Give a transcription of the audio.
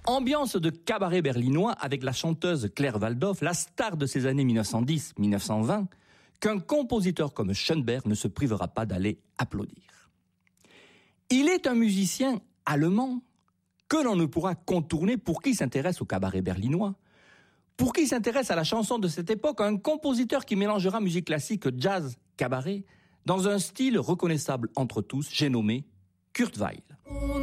Ambiance de cabaret berlinois avec la chanteuse Claire Waldoff, la star de ces années 1910-1920, qu'un compositeur comme Schoenberg ne se privera pas d'aller applaudir. Il est un musicien allemand que l'on ne pourra contourner pour qui s'intéresse au cabaret berlinois, pour qui s'intéresse à la chanson de cette époque, un compositeur qui mélangera musique classique, jazz, cabaret, dans un style reconnaissable entre tous, j'ai nommé Kurt Weill.